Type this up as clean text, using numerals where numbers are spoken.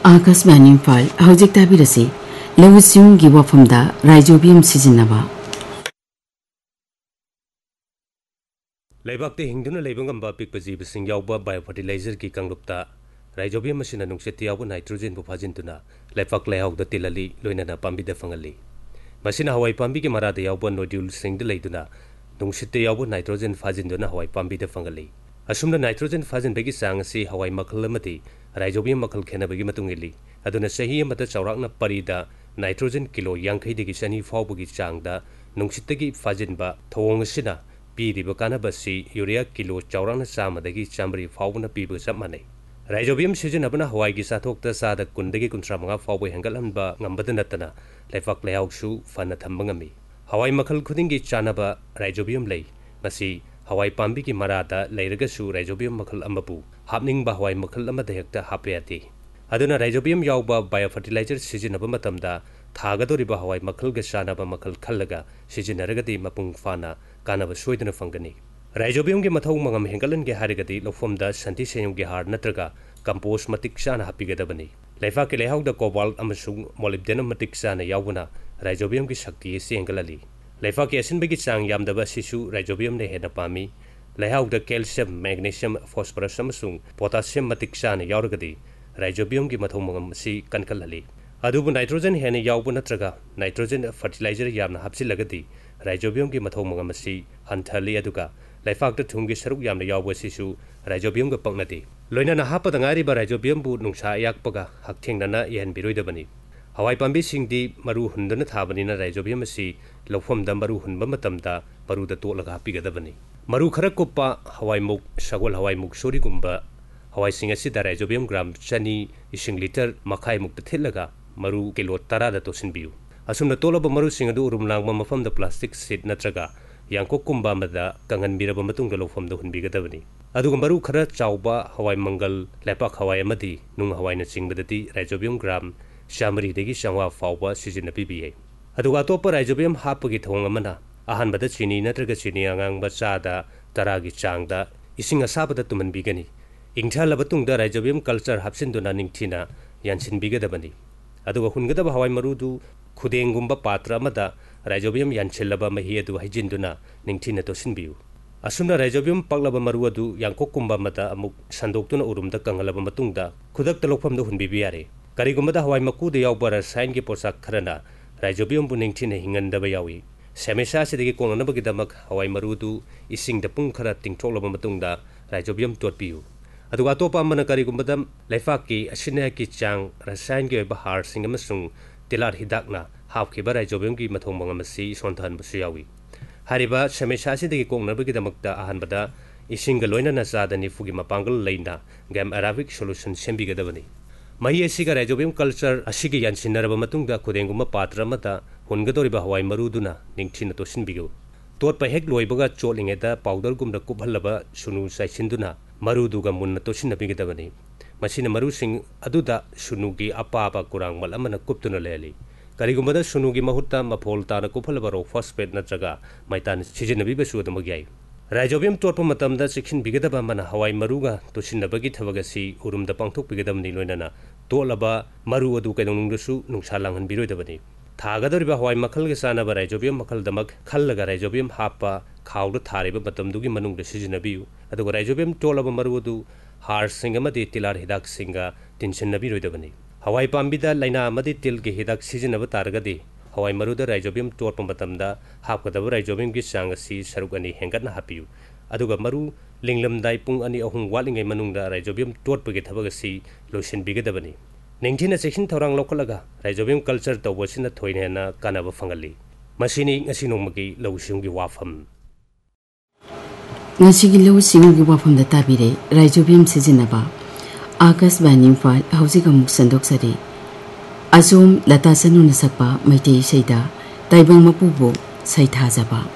Akashvani Imphal हौजिक ताबिरसे लौसियुंगी वफमदा रायजोबियम सिजिन्नबा लेबाक्ते हिंदुना लेबंगंबा पिकपा जीबसिंग यावबा biofertiliser की कंगलुप्ता रायजोबियम मसिना नुंगसेति यावबा nitrogen बु फाजिनतुना लेफाक लेहाउदा तिलली लोइनाना पांबिदा फंगली मसिना हवाई पांबी के मरादा यावबा नोड्यूल सिंग लेदुना नुंगसेति यावबा नाइट्रोजन फाजिनदुना हवाई पांबिदा फंगली असुमना नाइट्रोजन फाजिनबगी चांग असि हवाई मखल अमदि रायजोबियम मखल खेनबगी मतुंगिली अदुना सही अमदा चौराकना परिदा नाइट्रोजन किलो 50 दगी चनी फावबगी चांगदा नुंगसितगी फाजिनबा थोंग असिना पीरिब कानबसी यूरिया किलो चौराकना चामदगी चामरी फावबना पीब चप मानै रायजोबियम सिजनबना हवाईगी साथोक्ता सादा कुंदगी 35 फावबो हेंगलहनबा ngambada natana लेफाक लेहाउसु फना थंबा ngami हवाई मखल खुदिंगी चानबा रायजोबियम लई मसी हवाई पांबी की मरादा लेरगसु रायजोबियम मखल अमबु हापनिंगबा हवाई मखल अमदा हेक्ता हापेयाती अदुना रायजोबियम यावबा बायोफर्टिलाइजर सिजनबा मतमदा थागदोरिबा हवाई मखल ग चानबा मखल खल्लगा सिजनरगदी मपुंग फाना कानबा सोयदना फंगनी रायजोबियम के मथौ मंगम हेंगलन के हारिगदी लौफमदा संति सेयुम के हार नत्रगा कंपोस्ट मतिक चाना हापिगदबनी लेफा के लेहाउदा कोबाल्ट अमसुंग मोलिब्डेनम मतिक चाना यावबना रायजोबियम की शक्ति से हेंगलली लेफा के एसिनबगी चांग यामदबा सिसु रायजोबियम ने हेना पामी लेहाउदा कैल्शियम मैग्नीशियम फॉस्फोरस अमसुंग पोटासियम मतिक चाना यावरगदी रायजोबियम की मथौ मंगम सि कनकलली अदुबु नाइट्रोजन हेना यावबा नत्रगा नाइट्रोजन फर्टिलाइजर यामना हापसिलगदी रायजोबियम की मथौ मंगम सि हंथली अदुगा लेफाक थुंगी सरुक यामना यावबा सिसु रायजोबियम ग पकनदी लोइना हापदा गारिबा रायजोबियम बु नुंसा याकपगा हकथेंगना यहनबिरोइदबनी हवाई पांबी सिंगदी मरु हुंदना थाबनिना रायजोबियम असि लौफमदा मरु हुनबा मतमदा मरुदा तोलगा हापिगदबनी मरु खरा कुप्पा हवाई मुक सगोल हवाई मुक सोरीगुंबा हवाई सिंग असिदा रायजोबियम ग्राम चनी इसिंग लीटर मखाई मुक्ता थिलगा मरु किलो 10 दा तोसिनबियु असुमना तोलबा मरु सिंग अदु उरुम लांगबा मफमदा प्लास्टिक सीट नत्रगा यांको कुंबा मदा कंगनबिरबा मतुंगा लौफमदा हुनबिगदबनी अदुगा मरु खरा चावबा हवाई मंगल लेपाक हवाई अमदी नुंग हवाई न चिंगबदती रायजोबियम ग्राम चामरी देगी चांवा फावबा सिजन पीबीए अदुगा अतोपा रायजोबियम हापगी थोंग अमना अहानबदा चीनी नत्रगा चीनी आंगांगबा चादा 10 की चांगदा इसिंग असाबदा तुमनबिगनी इंगथालबा तुंगदा रायजोबियम कल्चर हापसिनदुना निंगथिना यानसिनबिगदबनी अदुगा हुनगदबा हवाई मरुदु खुदेंगुंबा पात्र अमदा रायजोबियम यानसिलबा मही अदु हाइजिनदुना निंगथिना तोसिनबियु असुमना रायजोबियम पगलबा मरु अदु यांकोकुंबा मदा अमुक संदोक्तुना उरुमदा कंगलबा मतुंगदा खुदक्ता लौफमदा हुनबिबि यारे करिगुमदा हवाई मकुदा यावबा रसायन के पोशाक खरना रायजोबियम बु निंगथिना हिंगनदबा यावी सेमेसा सिदगी कोंगनबगिदमक हवाई मरुदु इसिंगदा पुंग खरा तिंगथोलबा मतुंगदा रायजोबियम तोटपियु अदुगा अतोपा अमना करिगुमदा लेफाकी असिना की चांग रसायन के हार सिंग अमसुंग तिलार हिदाकना हाफखिबा रायजोबियम की मथौ मंगमसी सोंथानबसु यावी हारिबा सेमेसा सिदगी कोंगनबगिदमकता अहानबदा इसिंगा लोइना चादा 90 की मपांगल लेना गैम अराबिक सोल्यूशन सेंबिगदबनी मही असिगा रायजोबियम कल्चर असिगी यानसिनरबा मतुंगदा खुदेंगुमा पात्र अमदा हुनगदोरिबा हवाई मरुदुना निंगथिना तोसिनबिगु तोटपा हेक लोइबगा चोलिंगेदा पाउडरगुमदा कुभल्लबा सुनु साइसिनदुना मरुदुगा मुन्ना तोसिनबिगदबनी मसिना मरुसिंग अदुदा सुनुगी अपाबा कुरांगमल अमना कुप्तुना लेली करिगुमदा सुनुगी महुत्ता मफोल ताना कुफलबा रो फॉस्फेट नत्रगा मैतान सिजिनबिबसु अदमगियाई रायजोबियम तोटपा मतमदा सिखिनबिगदबा मना हवाई मरुगा तोसिनबगी थबगसी उरुमदा पांथोकबिगदबनी लोइनाना तोलबा मरु अदु कैदोंनुंगदसु नुंसा लांगहनबिरोइदबनी थागदोरिबा हवाई मखलगे चानबा रायजोबियम मखलदमक खल्लगा रायजोबियम हापा खावद थारिबा मतमदुगी मनुंगदा सिजिनबियु अदुगा रायजोबियम तोलबा मरु अदु हार सिंग अमदि तिलार हिदाक सिंगा तिनसिनबिरोइदबनी हवाई पांबिदा लाइना अमदि तिल के हिदाक सिजिनबा तारगदि हवाई मरुदा रायजोबियम तोटपा मतमदा हापकदबा रायजोबियम की चांग असि सरुक अनि हेंगतना हापियु अदुगा मरु लिंगलमदाई पुंग अनि अहुम वालिंगै मनुंगदा रायजोबियम तोटपगे थबगसि लोइसिनबिगदबनी निंगथिना section थौरांग लौखलगा रायजोबियम culture तौबसिना थोइनेना कानबा फंगली मसिनी ngasi nongmagi lawsiunggi wafam ngasi lawsiunggi wafam da tabire रायजोबियम सिजिनबा Akashvani Imphal हौजिक अमुक संदोक्सरी अजोम लता सनुना सकपा मैतेई सैदा ताइबंग मपुबो सैथाजबा